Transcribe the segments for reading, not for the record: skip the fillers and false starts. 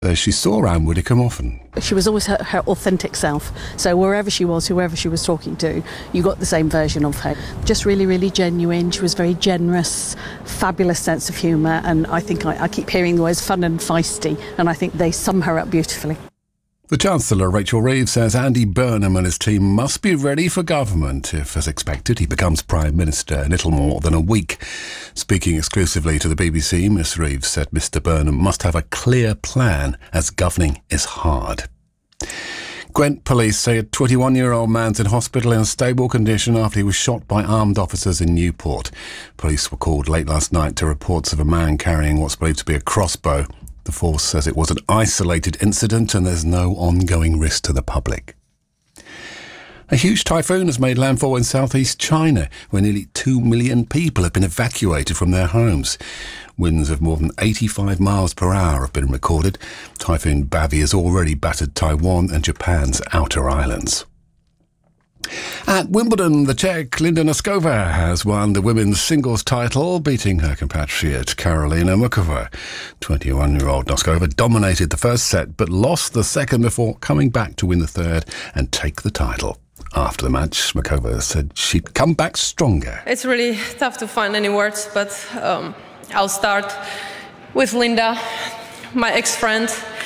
She saw Anne Widdecombe often. She was always her authentic self. So wherever she was, whoever she was talking to, you got the same version of her. Just really, really genuine. She was very generous, fabulous sense of humour. And I think I keep hearing the words fun and feisty. And I think they sum her up beautifully. The Chancellor, Rachel Reeves, says Andy Burnham and his team must be ready for government if, as expected, he becomes Prime Minister in little more than a week. Speaking exclusively to the BBC, Miss Reeves said Mr Burnham must have a clear plan as governing is hard. Gwent police say a 21-year-old man's in hospital in a stable condition after he was shot by armed officers in Newport. Police were called late last night to reports of a man carrying what's believed to be a crossbow. The force says it was an isolated incident and there's no ongoing risk to the public. A huge typhoon has made landfall in southeast China, where nearly 2 million people have been evacuated from their homes. Winds of more than 85 miles per hour have been recorded. Typhoon Bavi has already battered Taiwan and Japan's outer islands. At Wimbledon, the Czech Linda Noskova has won the women's singles title, beating her compatriot Karolina Muchova. 21-year-old Noskova dominated the first set but lost the second before coming back to win the third and take the title. After the match, Muchova said she'd come back stronger. It's really tough to find any words, but I'll start with Linda, my ex-friend.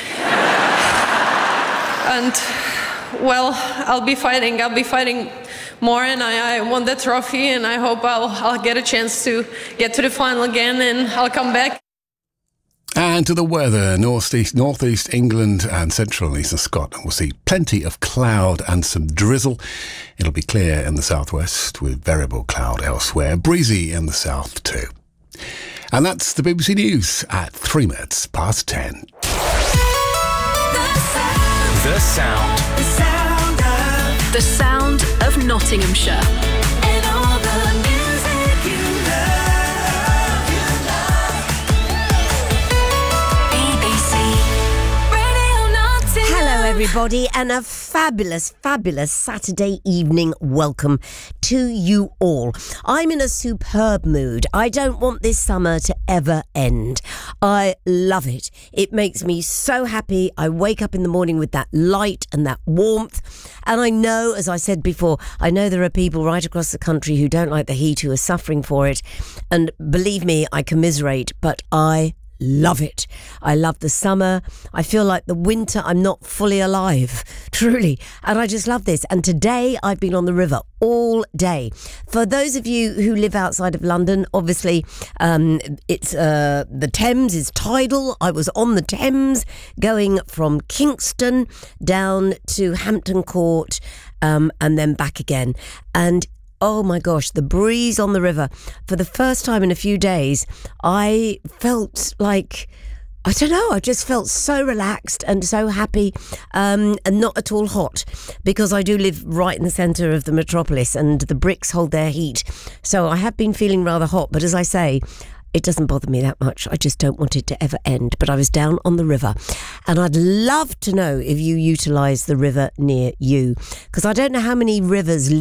And well, I'll be fighting more, and I won the trophy, and I hope I'll get a chance to get to the final again, and I'll come back. And to the weather, northeast England and central and eastern Scotland will see plenty of cloud and some drizzle. It'll be clear in the southwest with variable cloud elsewhere, breezy in the south too. And that's the BBC News at 3 minutes past 10. The sound. The sound of Nottinghamshire. And all the music you love. BBC Radio Nottingham. Hello everybody, and a fabulous Saturday evening welcome to you all. I'm in a superb mood. I don't want this summer to ever end. I love it. It makes me so happy. I wake up in the morning with that light and that warmth. And I know, as I said before, I know there are people right across the country who don't like the heat, who are suffering for it. And believe me, I commiserate, but I love it. I love the summer. I feel like the winter, I'm not fully alive, truly. And I just love this. And today I've been on the river all day. For those of you who live outside of London, obviously it's the Thames is tidal. I was on the Thames going from Kingston down to Hampton Court and then back again. And oh my gosh, the breeze on the river. For the first time in a few days, I felt like, I don't know, I just felt so relaxed and so happy and not at all hot, because I do live right in the centre of the metropolis and the bricks hold their heat. So I have been feeling rather hot, but as I say, it doesn't bother me that much. I just don't want it to ever end. But I was down on the river, and I'd love to know if you utilise the river near you, because I don't know how many rivers